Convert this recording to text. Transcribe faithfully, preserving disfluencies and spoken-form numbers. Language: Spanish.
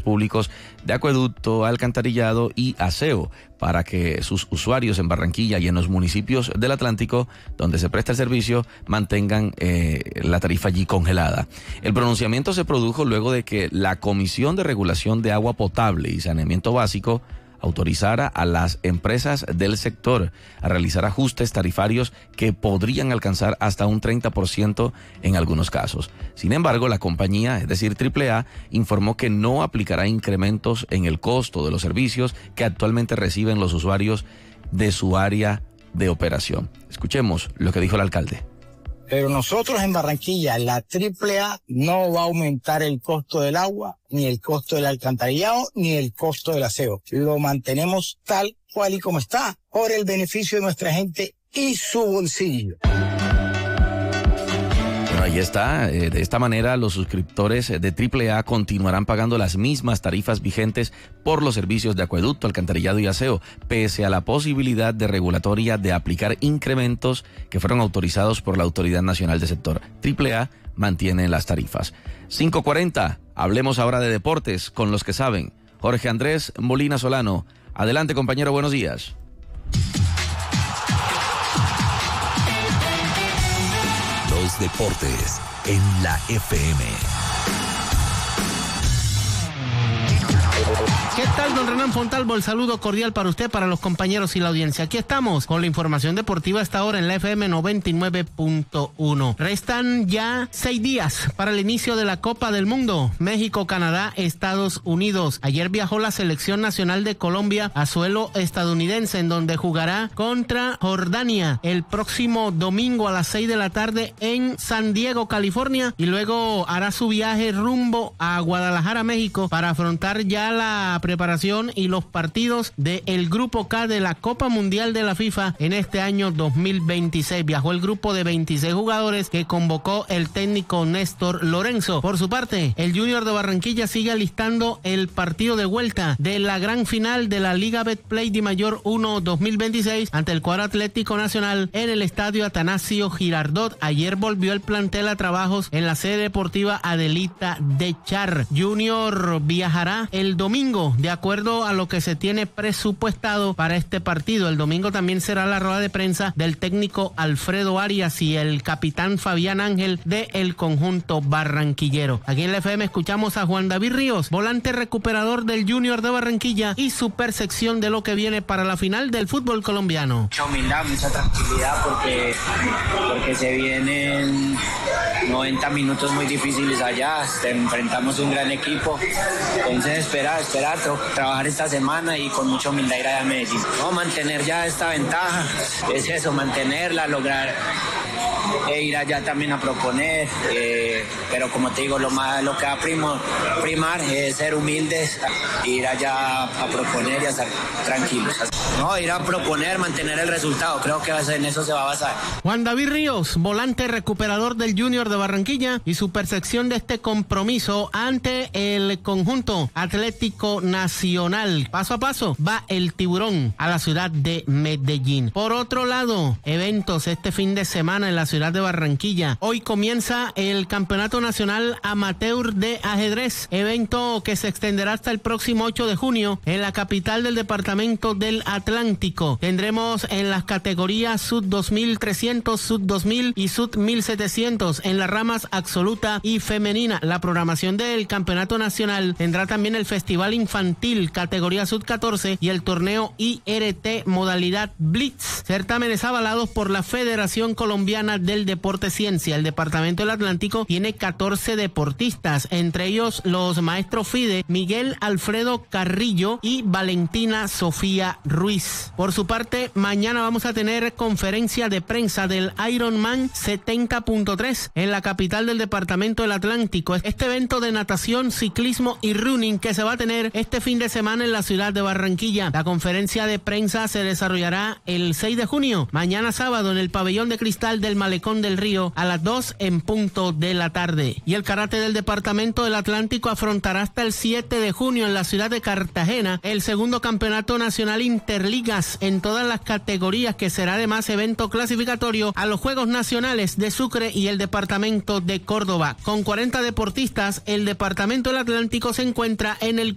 públicos de acueducto, alcantarillado y aseo para que sus usuarios en Barranquilla y en los municipios del Atlántico donde se presta el servicio mantengan eh, la tarifa allí congelada. El pronunciamiento se produjo luego de que la Comisión de Regulación de Agua Potable y Saneamiento Básico autorizara a las empresas del sector a realizar ajustes tarifarios que podrían alcanzar hasta un treinta por ciento en algunos casos. Sin embargo, la compañía, es decir, Triple A, informó que no aplicará incrementos en el costo de los servicios que actualmente reciben los usuarios de su área de operación. Escuchemos lo que dijo el alcalde. Pero nosotros en Barranquilla, la Triple A no va a aumentar el costo del agua, ni el costo del alcantarillado, ni el costo del aseo. Lo mantenemos tal cual y como está, por el beneficio de nuestra gente y su bolsillo. Bueno, ahí está. De esta manera, los suscriptores de Triple A continuarán pagando las mismas tarifas vigentes por los servicios de acueducto, alcantarillado y aseo, pese a la posibilidad de regulatoria de aplicar incrementos que fueron autorizados por la Autoridad Nacional del Sector. Triple A mantiene las tarifas. cinco cuarenta, hablemos ahora de deportes con los que saben. Jorge Andrés Molina Solano. Adelante, compañero, buenos días. Los deportes en la F M. ¿Qué tal, don Renan Fontalvo? El saludo cordial para usted, para los compañeros y la audiencia. Aquí estamos con la información deportiva hasta ahora en la F M noventa y nueve punto uno. Restan ya seis días para el inicio de la Copa del Mundo. México, Canadá, Estados Unidos. Ayer viajó la selección nacional de Colombia a suelo estadounidense, en donde jugará contra Jordania el próximo domingo a las seis de la tarde en San Diego, California, y luego hará su viaje rumbo a Guadalajara, México, para afrontar ya la preparación y los partidos del Grupo K de la Copa Mundial de la FIFA en este año dos mil veintiséis. Viajó el grupo de veintiséis jugadores que convocó el técnico Néstor Lorenzo. Por su parte, el Junior de Barranquilla sigue alistando el partido de vuelta de la gran final de la Liga Betplay Di Mayor uno dos mil veintiséis ante el cuadro Atlético Nacional en el estadio Atanasio Girardot. Ayer volvió el plantel a trabajos en la sede deportiva Adelita de Char. Junior viajará el domingo de acuerdo a lo que se tiene presupuestado para este partido. El domingo también será la rueda de prensa del técnico Alfredo Arias y el capitán Fabián Ángel del conjunto barranquillero. Aquí en la F M escuchamos a Juan David Ríos, volante recuperador del Junior de Barranquilla, y su percepción de lo que viene para la final del fútbol colombiano. Mucha humildad, mucha tranquilidad porque, porque se vienen noventa minutos muy difíciles allá, enfrentamos un gran equipo, entonces esperar, esperar, trabajar esta semana y con mucha humildad ir a Medellín. No, mantener ya esta ventaja, es eso, mantenerla, lograr e ir allá también a proponer, eh, pero como te digo, lo más lo que va a primo, primar es ser humildes, ir allá a proponer y a estar tranquilos. No, ir a proponer, mantener el resultado, creo que en eso se va a basar. Juan David Ríos, volante recuperador del Junior de Barranquilla, y su percepción de este compromiso ante el conjunto Atlético Nacional. Paso a paso va el tiburón a la ciudad de Medellín. Por otro lado, eventos este fin de semana en la ciudad de Barranquilla. Hoy comienza el Campeonato Nacional Amateur de Ajedrez, evento que se extenderá hasta el próximo ocho de junio en la capital del departamento del Atlántico. Tendremos en las categorías sub dos mil trescientos, sub dos mil y sub mil setecientos en las ramas absoluta y femenina. La programación del Campeonato Nacional tendrá también el Festival Infantil categoría sub catorce y el torneo I R T modalidad Blitz, certámenes avalados por la Federación Colombiana del Deporte Ciencia. El departamento del Atlántico tiene catorce deportistas, entre ellos los maestros FIDE Miguel Alfredo Carrillo y Valentina Sofía Ruiz. Por su parte, mañana vamos a tener conferencia de prensa del Ironman setenta punto tres en la capital del departamento del Atlántico. Este evento de natación, ciclismo y running que se va a tener este fin de semana en la ciudad de Barranquilla. La conferencia de prensa se desarrollará el seis de junio, mañana sábado, en el pabellón de cristal del Malecón del Río a las dos en punto de la tarde. Y el karate del departamento del Atlántico afrontará hasta el siete de junio en la ciudad de Cartagena el segundo campeonato nacional interligas en todas las categorías, que será además evento clasificatorio a los Juegos Nacionales de Sucre y el departamento de Córdoba. Con cuarenta deportistas, el departamento del Atlántico se encuentra en el